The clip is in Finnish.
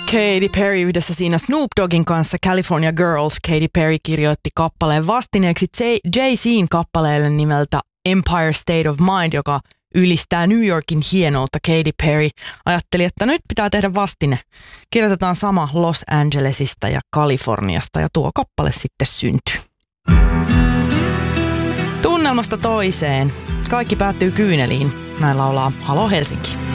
Katy Perry yhdessä siinä Snoop Doggin kanssa California Girls. Katy Perry kirjoitti kappaleen vastineeksi Jay-Z:n kappaleelle nimeltä Empire State of Mind, joka ylistää New Yorkin hienoutta. Katy Perry ajatteli, että nyt pitää tehdä vastine. Kirjoitetaan sama Los Angelesista ja Kaliforniasta ja tuo kappale sitten syntyi. Tunnelmasta toiseen. Kaikki päättyy kyyneliin. Näin laulaa Halo Helsinki.